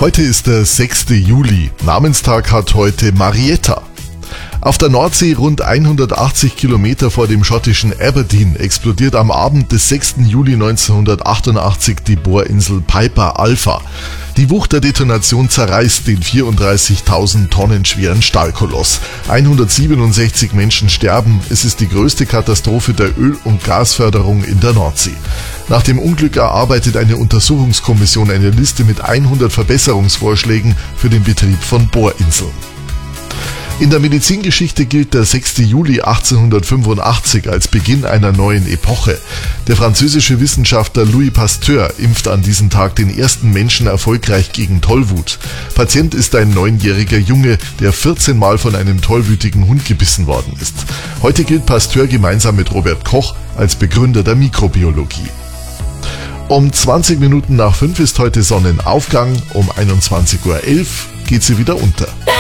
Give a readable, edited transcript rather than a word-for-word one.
Heute ist der 6. Juli. Namenstag hat heute Marietta. Auf der Nordsee, rund 180 Kilometer vor dem schottischen Aberdeen, explodiert am Abend des 6. Juli 1988 die Bohrinsel Piper Alpha. Die Wucht der Detonation zerreißt den 34.000 Tonnen schweren Stahlkoloss. 167 Menschen sterben. Es ist die größte Katastrophe der Öl- und Gasförderung in der Nordsee. Nach dem Unglück erarbeitet eine Untersuchungskommission eine Liste mit 100 Verbesserungsvorschlägen für den Betrieb von Bohrinseln. In der Medizingeschichte gilt der 6. Juli 1885 als Beginn einer neuen Epoche. Der französische Wissenschaftler Louis Pasteur impft an diesem Tag den ersten Menschen erfolgreich gegen Tollwut. Patient ist ein 9-jähriger Junge, der 14 Mal von einem tollwütigen Hund gebissen worden ist. Heute gilt Pasteur gemeinsam mit Robert Koch als Begründer der Mikrobiologie. Um 20 Minuten nach 5 ist heute Sonnenaufgang, um 21:11 Uhr geht sie wieder unter.